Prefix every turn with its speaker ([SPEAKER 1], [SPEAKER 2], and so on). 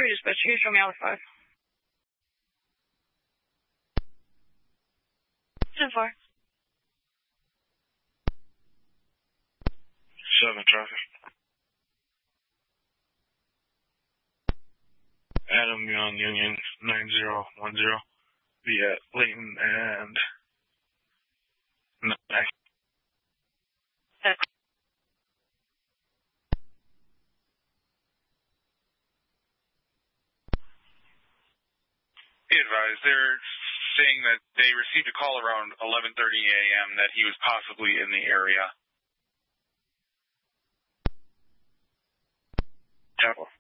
[SPEAKER 1] 3 dispatch. Can you show me Alley 5? 10-4.
[SPEAKER 2] 7 traffic. Adam on Union 9010. Be at Layton and Mac.
[SPEAKER 3] Be advised, they're saying that they received a call around 11:30 a.m. that he was possibly in the area.
[SPEAKER 2] Chapel.